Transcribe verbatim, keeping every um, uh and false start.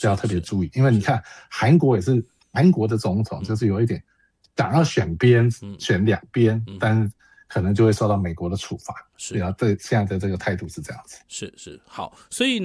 是要特别注意，因为你看韩国也是，韩国的总统就是有一点想要选边、嗯、选两边、嗯，但是可能就会受到美国的处罚。是啊，对，现在的这个态度是这样子。 是是好，所以。